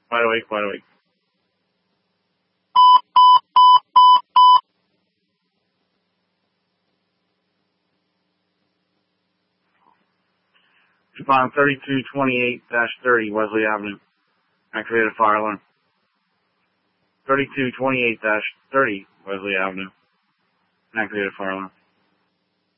Wide awake, wide awake. Respond 3228-30 Wesley Avenue. Activate a fire alarm. 3228-30 Wesley Avenue. Activate a fire alarm.